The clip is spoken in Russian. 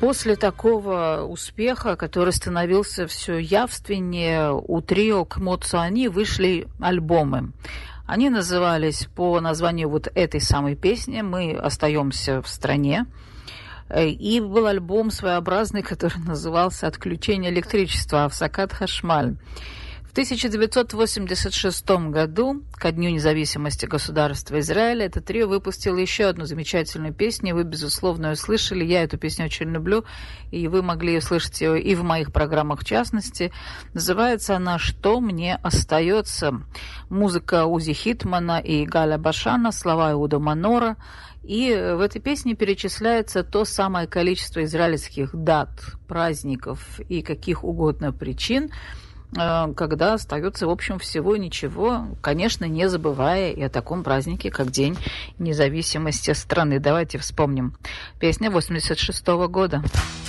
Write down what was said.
После такого успеха, который становился все явственнее, у трио Кмоцуани вышли альбомы. Они назывались по названию вот этой самой песни «Мы остаемся в стране». И был альбом своеобразный, который назывался «Отключение электричества» «Афсакат Хашмаль». В 1986 году, ко Дню независимости государства Израиля, это трио выпустило еще одну замечательную песню. Вы, безусловно, ее слышали. Я эту песню очень люблю, и вы могли услышать ее и в моих программах в частности. Называется она «Что мне остается?». Музыка Узи Хитмана и Галя Башана, слова Иуда Манора. И в этой песне перечисляется то самое количество израильских дат, праздников и каких угодно причин, когда остается, в общем, всего ничего, конечно, не забывая и о таком празднике, как День независимости страны. Давайте вспомним. Песня 86 года.